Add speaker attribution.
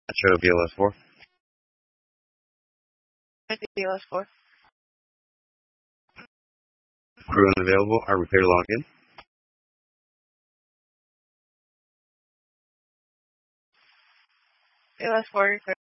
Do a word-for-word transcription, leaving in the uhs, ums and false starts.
Speaker 1: Show B L S four.
Speaker 2: B L S four.
Speaker 1: Crew unavailable. Are repair log in?
Speaker 2: B L S four.